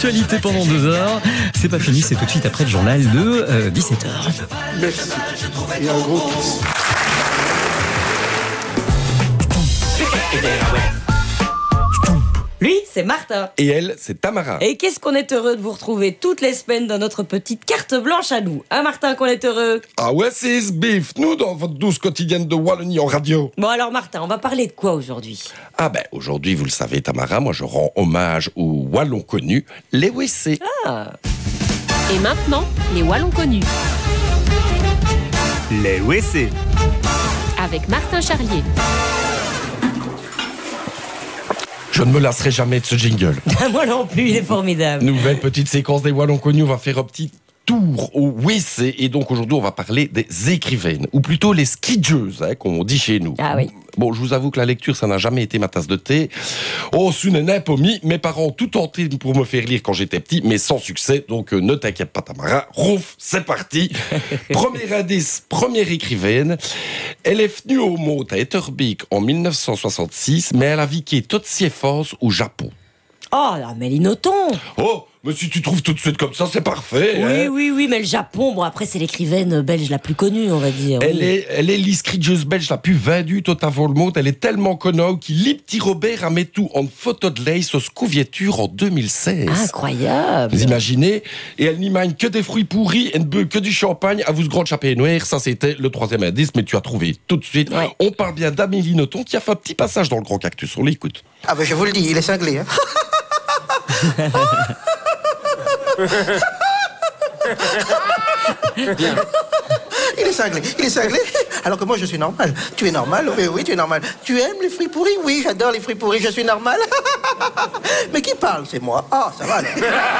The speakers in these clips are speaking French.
Actualité pendant 2 heures, c'est pas fini, c'est tout de suite après le journal de 17h. Merci. Et un gros kiss. Lui, c'est Martin. Et elle, c'est Tamara. Et qu'est-ce qu'on est heureux de vous retrouver toutes les semaines dans notre petite carte blanche à nous. Hein, Martin, qu'on est heureux. Ah ouais, c'est Sbiff, nous dans votre douce quotidienne de Wallonie en radio. Bon alors Martin, on va parler de quoi aujourd'hui? Ah ben, aujourd'hui, vous le savez Tamara, moi je rends hommage aux Wallons connus, les WC. Ah. Et maintenant, les Wallons connus. Les WC. Avec Martin Charlier. Je ne me lasserai jamais de ce jingle. Moi non plus, il est formidable. Nouvelle petite séquence des Wallons connus, on va faire un petit tour au WC. Et donc aujourd'hui, on va parler des écrivaines, ou plutôt les skidjeuses, qu'on dit chez nous. Ah oui. Bon, je vous avoue que la lecture, ça n'a jamais été ma tasse de thé. Oh, n'est pas mis. Mes parents ont tout tenté pour me faire lire quand j'étais petit, mais sans succès. Donc, ne t'inquiète pas, Tamara. Rouf, c'est parti. Premier indice, première écrivaine. Elle est venue au monde à Etterbeek en 1966, mais elle a vécu toute ses forces au Japon. Oh, Amélie Nothomb. Oh, mais si tu trouves tout de suite comme ça, c'est parfait. Oui, mais le Japon, bon après c'est l'écrivaine belge la plus connue, on va dire. Elle est l'escrigeuse belge la plus vendue tout avant le monde. Elle est tellement connue qu'il lit petit Robert a mis tout en photo de l'ace aux couvertures en 2016. Incroyable. Vous imaginez? Et elle n'y mange que des fruits pourris et ne boit que du champagne à vous ce grand chapeau noir. Ça, c'était le troisième indice, mais tu as trouvé tout de suite. Ouais. On parle bien d'Amélie Nothomb qui a fait un petit passage dans le Grand Cactus. On l'écoute. Ah ben je vous le dis, il est cinglé. Hein. Bien. Il est cinglé. Alors que moi je suis normal. Tu es normal? Oui, tu es normal. Tu aimes les fruits pourris? Oui, j'adore les fruits pourris, je suis normal. Mais qui parle? C'est moi. Ah, ça va alors.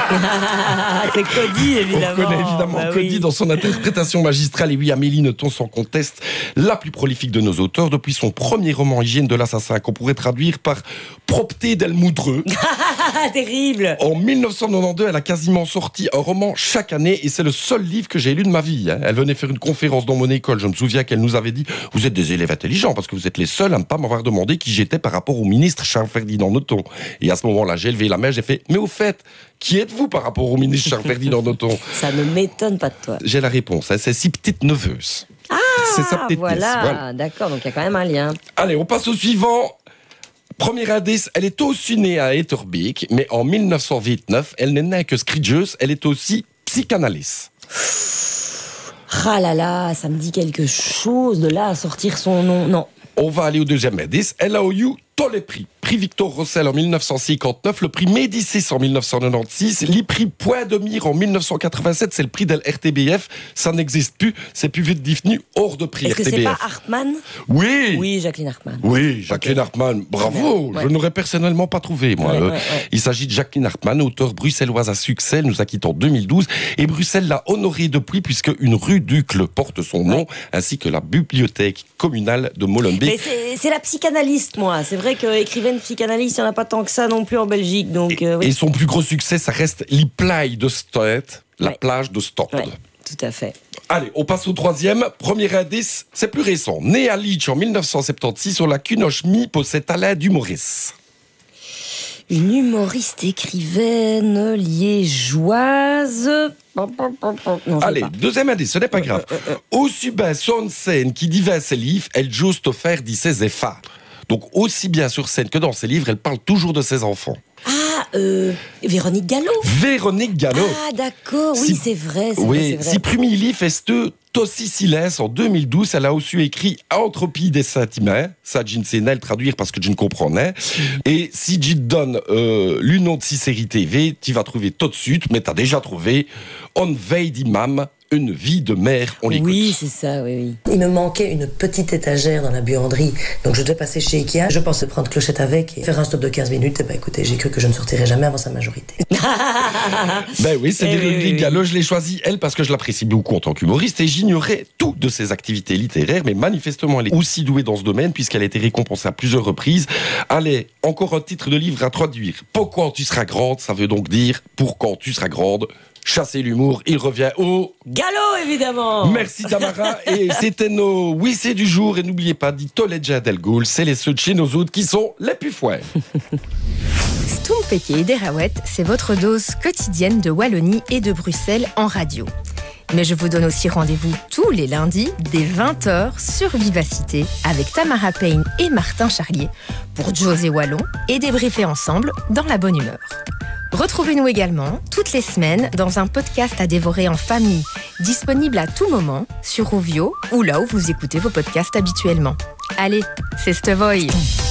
C'est Cody, évidemment. On connaît évidemment Bah Cody oui. dans son interprétation magistrale. Et oui, Amélie Nothomb, sans conteste, la plus prolifique de nos auteurs depuis son premier roman Hygiène de l'assassin, qu'on pourrait traduire par Propté del Moudreux. Ah, terrible. En 1992, elle a quasiment sorti un roman chaque année et c'est le seul livre que j'ai lu de ma vie. Elle venait faire une conférence dans mon école. Je me souviens qu'elle nous avait dit « Vous êtes des élèves intelligents parce que vous êtes les seuls à ne pas m'avoir demandé qui j'étais par rapport au ministre Charles-Ferdinand Nothomb. » Et à ce moment-là, j'ai levé la main, j'ai fait « Mais au fait, qui êtes-vous par rapport au ministre Charles-Ferdinand Nothomb ?» Ça ne m'étonne pas de toi. J'ai la réponse, c'est si petite neveuses. Ah, C'est sa petite nièce, voilà. D'accord, donc il y a quand même un lien. Allez, on passe au suivant. Premier indice, elle est aussi née à Etterbeek, mais en 1929, elle n'est née que scrigeuse, elle est aussi psychanalyste. Ah là là, ça me dit quelque chose de là à sortir son nom. Non. On va aller au deuxième indice. Elle a eu tous les prix. Prix Victor Rossel en 1959, le prix Médicis en 1996, le prix Point de Mire en 1987, c'est le prix de l'RTBF. Ça n'existe plus, c'est plus vite devenu hors de prix Est-ce que c'est RTBF. pas Hartmann? Oui. Oui, Jacqueline Hartmann. Oui, Jacqueline Hartmann, bravo. Ouais. Je n'aurais personnellement pas trouvé, moi. Ouais. Il s'agit de Jacqueline Hartmann, auteure bruxelloise à succès. Elle nous a quittés en 2012. Et Bruxelles l'a honorée depuis, puisque une rue d'Uccle porte son nom, ainsi que la bibliothèque communale de Molenbeek. Mais c'est la psychanalyste, moi. C'est vrai qu'écrivaine psychanalyste, il n'y en a pas tant que ça non plus en Belgique. Donc, oui. Et son plus gros succès, ça reste Les Plailles de Stade, la Ouais. plage de Stade. Ouais, tout à fait. Allez, on passe au troisième. Premier indice, c'est plus récent. Né à Leach en 1976, sur la Cunoche-Mi possède Alain Dumoris. Une humoriste écrivaine liégeoise. Non, je sais Allez, pas. deuxième indice, ce n'est pas grave. Aussi bien sur scène qui divers ses livres, elle j'ose te faire dit ses efforts. Donc aussi bien sur scène que dans ses livres, elle parle toujours de ses enfants. Ah, Véronique Gallo. Véronique Gallo. Ah, d'accord, oui, Si- c'est vrai. Oui, si premier livre est Tossi Silence en 2012, elle a aussi écrit Entropie des sentiments. Ça, je ne sais pas le traduire parce que je ne comprends pas. Et si je te donne l'union de sincérité V, tu vas trouver tout de suite, mais tu as déjà trouvé On veille d'imam, une vie de mère. On l'écoute. Oui, c'est ça, oui. Il me manquait une petite étagère dans la buanderie, donc je devais passer chez Ikea. Je pensais prendre Clochette avec et faire un stop de 15 minutes. Et ben écoutez, j'ai cru que je ne sortirais jamais avant sa majorité. Ben oui, c'est Eh Véronique oui. Gallo. Je l'ai choisie, elle, parce que je l'apprécie beaucoup en tant qu'humoriste et j'ignorais tout de ses activités littéraires, mais manifestement, elle est aussi douée dans ce domaine puisqu'elle a été récompensée à plusieurs reprises. Allez, encore un titre de livre à traduire. Pour quand tu seras grande, ça veut donc dire pour quand tu seras grande. chasser l'humour, il revient au... Galop, évidemment. Merci Tamara. Et c'était nos oui c'est du jour. Et n'oubliez pas, dit Toledja Del Ghoul, c'est les ceux de chez nos autres qui sont les plus fouets. Stompeke et Derawet, c'est votre dose quotidienne de Wallonie et de Bruxelles en radio. Mais je vous donne aussi rendez-vous tous les lundis dès 20h sur Vivacité avec Tamara Payne et Martin Charlier pour José Wallon et débriefer ensemble dans la bonne humeur. Retrouvez-nous également toutes les semaines dans un podcast à dévorer en famille, disponible à tout moment sur Ovio ou là où vous écoutez vos podcasts habituellement. Allez, c'est Stevoy.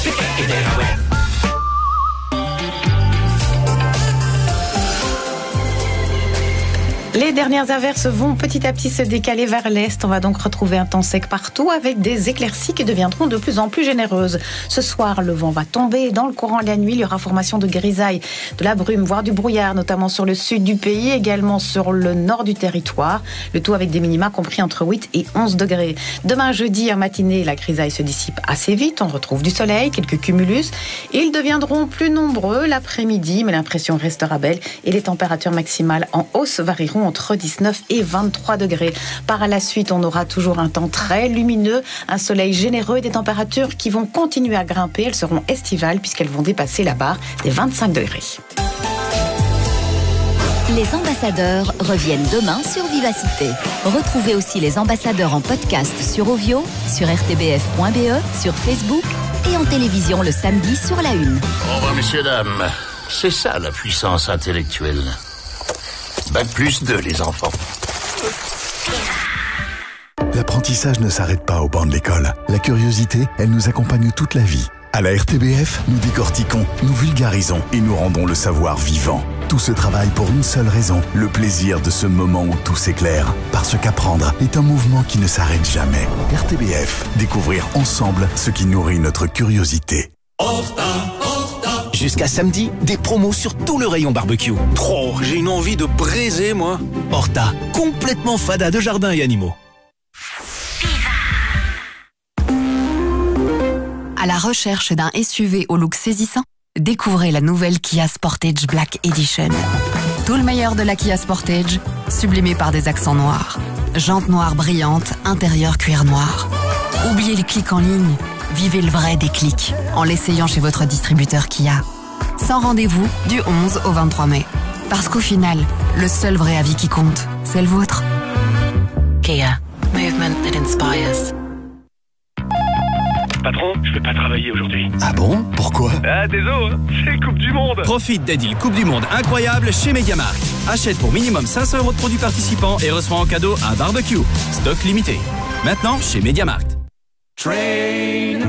Les dernières averses vont petit à petit se décaler vers l'est. On va donc retrouver un temps sec partout avec des éclaircies qui deviendront de plus en plus généreuses. Ce soir, le vent va tomber. Dans le courant de la nuit, il y aura formation de grisaille, de la brume, voire du brouillard, notamment sur le sud du pays, également sur le nord du territoire. Le tout avec des minima compris entre 8 et 11 degrés. Demain jeudi, en matinée, la grisaille se dissipe assez vite. On retrouve du soleil, quelques cumulus. Ils deviendront plus nombreux l'après-midi, mais l'impression restera belle et les températures maximales en hausse varieront entre 19 et 23 degrés. Par la suite, on aura toujours un temps très lumineux, un soleil généreux et des températures qui vont continuer à grimper. Elles seront estivales puisqu'elles vont dépasser la barre des 25 degrés. Les ambassadeurs reviennent demain sur Vivacité. Retrouvez aussi les ambassadeurs en podcast sur Ovio, sur rtbf.be, sur Facebook et en télévision le samedi sur la Une. Au revoir, messieurs, dames. C'est ça la puissance intellectuelle. Bac+2, les enfants. L'apprentissage ne s'arrête pas au banc de l'école. La curiosité, elle nous accompagne toute la vie. À la RTBF, nous décortiquons, nous vulgarisons et nous rendons le savoir vivant. Tout ce travail pour une seule raison, le plaisir de ce moment où tout s'éclaire. Parce qu'apprendre est un mouvement qui ne s'arrête jamais. RTBF, découvrir ensemble ce qui nourrit notre curiosité. Jusqu'à samedi, des promos sur tout le rayon barbecue. Trop, j'ai une envie de braiser, moi. Horta, complètement fada de jardins et animaux. À la recherche d'un SUV au look saisissant, découvrez la nouvelle Kia Sportage Black Edition. Tout le meilleur de la Kia Sportage, sublimé par des accents noirs. Jantes noires brillantes, intérieur cuir noir. Oubliez les clics en ligne. Vivez le vrai déclic en l'essayant chez votre distributeur Kia. Sans rendez-vous du 11 au 23 mai. Parce qu'au final, le seul vrai avis qui compte, c'est le vôtre. Kia. Movement that inspires. Patron, je vais pas travailler aujourd'hui. Ah bon? Pourquoi? Ah, désolé, c'est Coupe du Monde. Profite des deals Coupe du Monde incroyables chez MediaMarkt. Achète pour minimum 500 € de produits participants et reçois en cadeau un barbecue. Stock limité. Maintenant, chez MediaMarkt. Train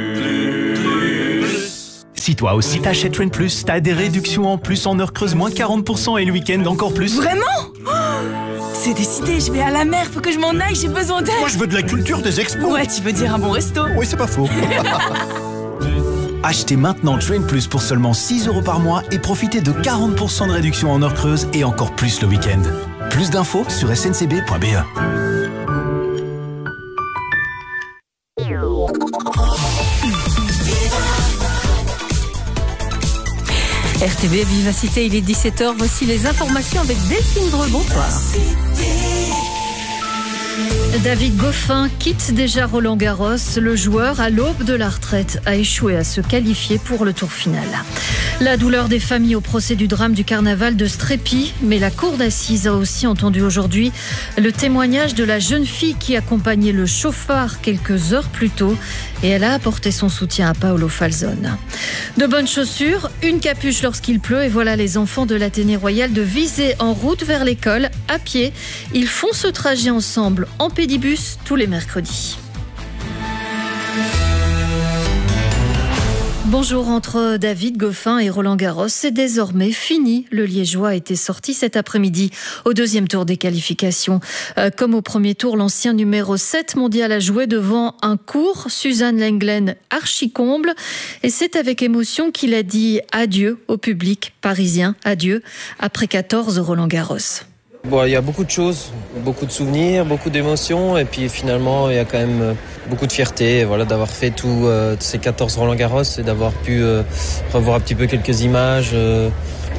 Si toi aussi t'achètes Train Plus, t'as des réductions en plus en heure creuse, moins 40% et le week-end encore plus. Vraiment? C'est décidé, je vais à la mer, faut que je m'en aille, j'ai besoin d'aide. Moi je veux de la culture des expos. Ouais, tu veux dire un bon resto? Oui, c'est pas faux. Achetez maintenant Train Plus pour seulement 6 € par mois et profitez de 40% de réduction en heure creuse et encore plus le week-end. Plus d'infos sur sncb.be. RTB Vivacité, il est 17h. Voici les informations avec Delphine Dreux. Bonsoir. David Goffin quitte déjà Roland-Garros. Le joueur, à l'aube de la retraite, a échoué à se qualifier pour le tour final. La douleur des familles au procès du drame du carnaval de Strépy. Mais la cour d'assises a aussi entendu aujourd'hui le témoignage de la jeune fille qui accompagnait le chauffard quelques heures plus tôt. Et elle a apporté son soutien à Paolo Falzone. De bonnes chaussures, une capuche lorsqu'il pleut. Et voilà les enfants de l'Athénée Royal de Visé en route vers l'école, à pied. Ils font ce trajet ensemble en pédibus tous les mercredis. Bonjour, entre David Goffin et Roland Garros, c'est désormais fini. Le Liégeois a été sorti cet après-midi au deuxième tour des qualifications. Comme au premier tour, l'ancien numéro 7 mondial a joué devant un court Suzanne Lenglen archi-comble. Et c'est avec émotion qu'il a dit adieu au public parisien, adieu, après 14 Roland Garros. Bon, il y a beaucoup de choses, beaucoup de souvenirs, beaucoup d'émotions et puis finalement il y a quand même beaucoup de fierté, voilà, d'avoir fait tous ces 14 Roland Garros et d'avoir pu revoir un petit peu quelques images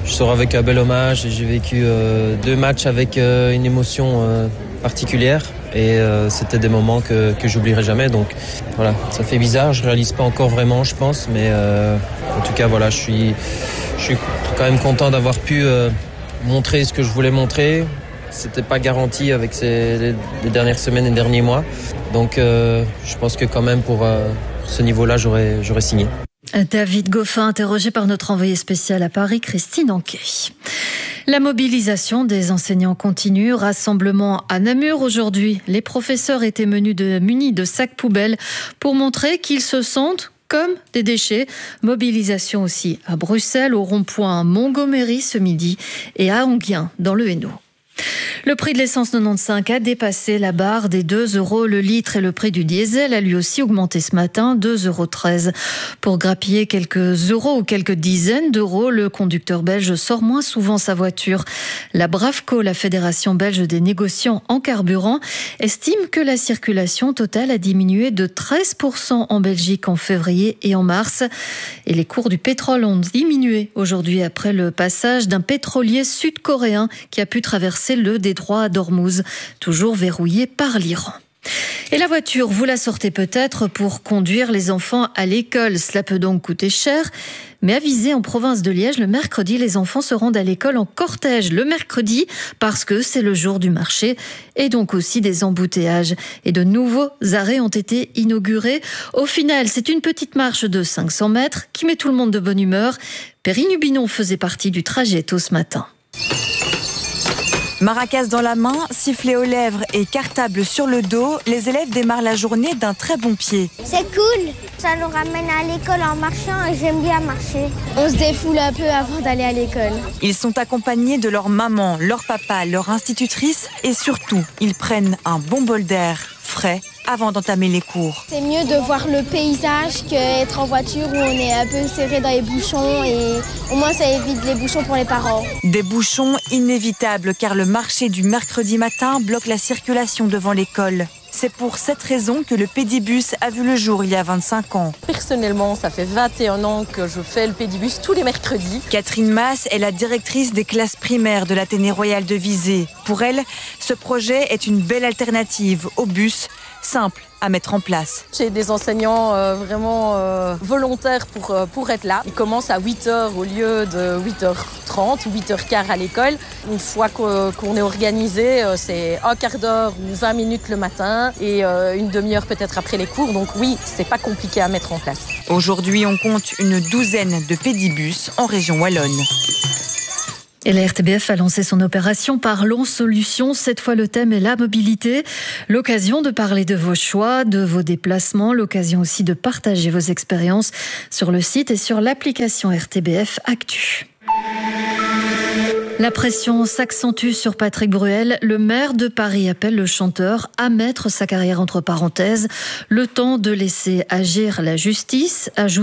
je sors avec un bel hommage. J'ai vécu 2 matchs avec une émotion particulière. Et c'était des moments que j'oublierai jamais. Donc voilà, ça fait bizarre, je réalise pas encore vraiment, je pense. Mais en tout cas, voilà, je suis quand même content d'avoir pu montrer ce que je voulais montrer. C'était pas garanti avec les dernières semaines et les derniers mois. Donc je pense que quand même pour ce niveau-là, j'aurais signé. David Goffin, interrogé par notre envoyé spécial à Paris, Christine Anquet. La mobilisation des enseignants continue. Rassemblement à Namur aujourd'hui. Les professeurs étaient munis de sacs poubelles pour montrer qu'ils se sentent comme des déchets. Mobilisation aussi à Bruxelles, au rond-point Montgomery ce midi et à Enghien dans le Hainaut. Le prix de l'essence 95 a dépassé la barre des 2 € le litre et le prix du diesel a lui aussi augmenté ce matin, 2,13 €. Pour grappiller quelques euros ou quelques dizaines d'euros, le conducteur belge sort moins souvent sa voiture. La Bravco, la Fédération belge des négociants en carburant, estime que la circulation totale a diminué de 13% en Belgique en février et en mars. Et les cours du pétrole ont diminué aujourd'hui après le passage d'un pétrolier sud-coréen qui a pu traverser le détroit d'Ormuz, toujours verrouillé par l'Iran. Et la voiture, vous la sortez peut-être pour conduire les enfants à l'école. Cela peut donc coûter cher. Mais avisé en province de Liège, le mercredi, les enfants se rendent à l'école en cortège. Le mercredi, parce que c'est le jour du marché et donc aussi des embouteillages. Et de nouveaux arrêts ont été inaugurés. Au final, c'est une petite marche de 500 mètres qui met tout le monde de bonne humeur. Perrine Hubinon faisait partie du trajet tôt ce matin. Maracas dans la main, sifflet aux lèvres et cartable sur le dos, les élèves démarrent la journée d'un très bon pied. C'est cool, ça nous ramène à l'école en marchant et j'aime bien marcher. On se défoule un peu avant d'aller à l'école. Ils sont accompagnés de leur maman, leur papa, leur institutrice et surtout, ils prennent un bon bol d'air frais avant d'entamer les cours. C'est mieux de voir le paysage qu'être en voiture où on est un peu serré dans les bouchons et au moins ça évite les bouchons pour les parents. Des bouchons inévitables car le marché du mercredi matin bloque la circulation devant l'école. C'est pour cette raison que le pédibus a vu le jour il y a 25 ans. Personnellement, ça fait 21 ans que je fais le pédibus tous les mercredis. Catherine Masse est la directrice des classes primaires de l'Athénée Royal de Visé. Pour elle, ce projet est une belle alternative au bus, simple à mettre en place. J'ai des enseignants vraiment volontaires pour être là. Ils commencent à 8h au lieu de 8h30 ou 8h15 à l'école. Une fois qu'on est organisé, c'est un quart d'heure ou 20 minutes le matin et une demi-heure peut-être après les cours. Donc oui, c'est pas compliqué à mettre en place. Aujourd'hui, on compte une douzaine de pédibus en région wallonne. Et la RTBF a lancé son opération Parlons Solutions. Cette fois, le thème est la mobilité. L'occasion de parler de vos choix, de vos déplacements. L'occasion aussi de partager vos expériences sur le site et sur l'application RTBF Actu. La pression s'accentue sur Patrick Bruel. Le maire de Paris appelle le chanteur à mettre sa carrière entre parenthèses. Le temps de laisser agir la justice.